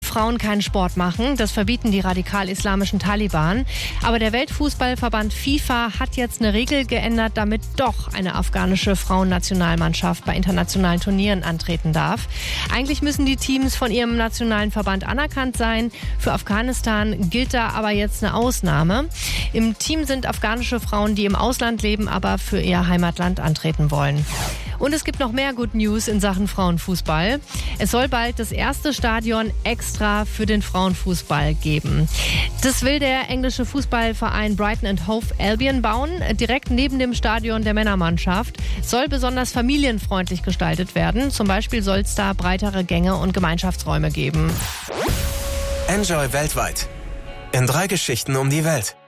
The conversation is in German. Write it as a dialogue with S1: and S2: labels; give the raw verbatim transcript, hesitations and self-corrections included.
S1: Frauen keinen Sport machen. Das verbieten die radikal-islamischen Taliban. Aber der Weltfußballverband FIFA hat jetzt eine Regel geändert, damit doch eine afghanische Frauennationalmannschaft bei internationalen Turnieren antreten darf. Eigentlich müssen die Teams von ihrem nationalen Verband anerkannt sein. Für Afghanistan gilt da aber jetzt eine Ausnahme. Im Team sind afghanische Frauen, die im Ausland leben, aber für ihr Heimatland antreten wollen. Und es gibt noch mehr Good News in Sachen Frauenfußball. Es soll bald das erste Stadion extra für den Frauenfußball geben. Das will der englische Fußballverein Brighton and Hove Albion bauen, direkt neben dem Stadion der Männermannschaft. Soll besonders familienfreundlich gestaltet werden. Zum Beispiel soll es da breitere Gänge und Gemeinschaftsräume geben.
S2: Enjoy weltweit. In drei Geschichten um die Welt.